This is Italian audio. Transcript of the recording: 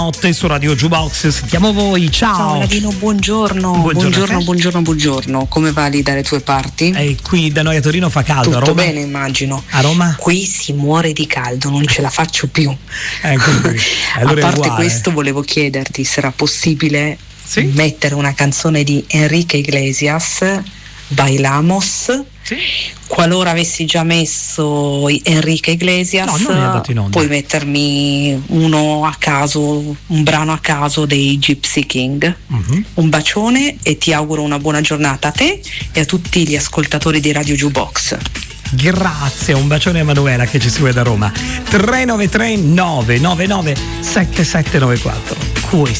Notte su Radio Jukebox, sentiamo voi, ciao. Ciao Ladino, buongiorno. Come va lì dalle tue parti? Qui da noi a Torino fa caldo. Tutto a Roma? Bene, immagino. A Roma? Qui si muore di caldo, non ce la faccio più. Allora a parte questo, volevo chiederti se era possibile mettere una canzone di Enrique Iglesias, Bailamos. Sì. Qualora avessi già messo Enrique Iglesias, non è andato in onda. Puoi mettermi uno a caso, un brano a caso dei Gypsy King. Un bacione e ti auguro una buona giornata a te e a tutti gli ascoltatori di Radio Jukebox. Grazie, un bacione a Manuela che ci segue da Roma. 393 999 7794. Questo